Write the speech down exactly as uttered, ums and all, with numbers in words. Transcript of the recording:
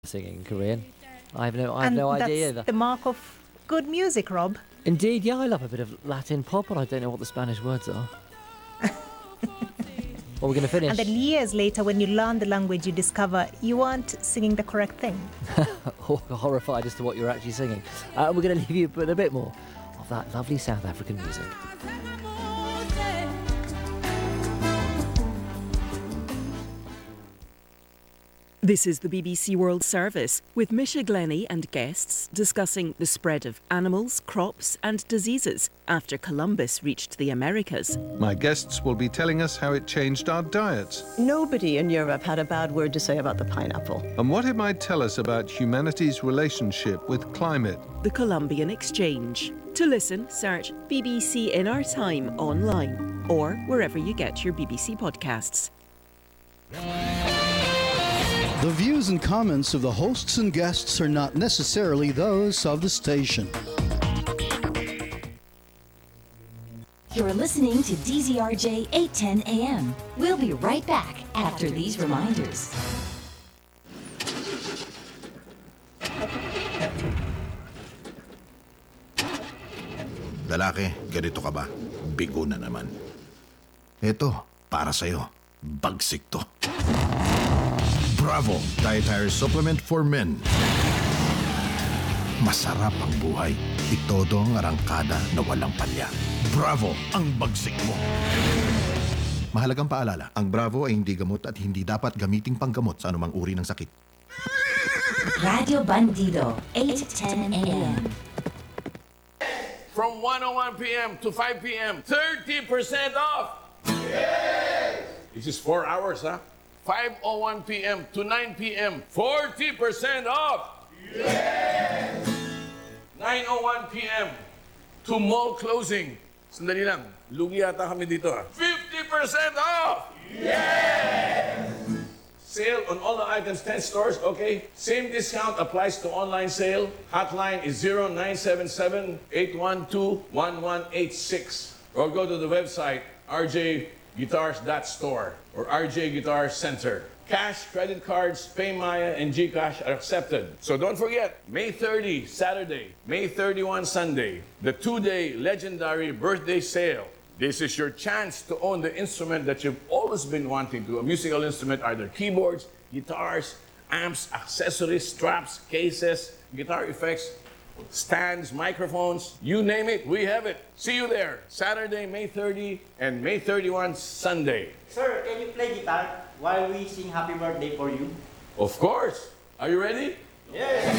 singing in Korean. I have no, I have and no that's idea either. the mark of good music, Rob. Indeed, yeah, I love a bit of Latin pop, but I don't know what the Spanish words are. Well, we're going to finish. And then years later, when you learn the language, you discover you weren't singing the correct thing. Horrified as to what you're actually singing. Uh, we're going to leave you with a bit more of that lovely South African music. This is the B B C World Service with Misha Glenny and guests discussing the spread of animals, crops and diseases after Columbus reached the Americas. My guests will be telling us how it changed our diets Nobody in Europe had a bad word to say about the pineapple. and what it might tell us about humanity's relationship with climate. The Columbian Exchange. To listen, search B B C In Our Time online or wherever you get your B B C podcasts. The views and comments of the hosts and guests are not necessarily those of the station. You're listening to D Z R J eight ten A M. We'll be right back after these reminders. Lalaki, ganito ka ba? Bigo na naman. Ito, para sa'yo. Bagsik to. Bravo! Dietary Supplement for Men. Masarap ang buhay. Itodo ang arangkada na walang palya. Bravo! Ang bagsik mo. Mahalagang paalala, ang Bravo ay hindi gamot at hindi dapat gamiting panggamot sa anumang uri ng sakit. Radio Bandido, eight ten A M. From one oh one p m to five p m, thirty percent off! Yes! This is four hours, huh? five oh one p m to nine p m, forty percent off! Yes! nine oh one p m to mall closing. Sandali lang, lugi yata kami dito, ha? fifty percent off! Yes! Sale on all the items, ten stores, okay? Same discount applies to online sale. Hotline is zero nine seven seven, eight one two, one one eight six. Or go to the website, r j guitars dot store or R J Guitar Center. Cash, credit cards, PayMaya, and GCash are accepted. So don't forget, May thirtieth, Saturday, May thirty-first, Sunday, the two-day legendary birthday sale. This is your chance to own the instrument that you've always been wanting to, a musical instrument, either keyboards, guitars, amps, accessories, straps, cases, guitar effects, stands, microphones, you name it, we have it. See you there, Saturday, May thirtieth and May thirty-first, Sunday. Sir, can you play guitar while we sing happy birthday for you? Of course. Are you ready? Yes.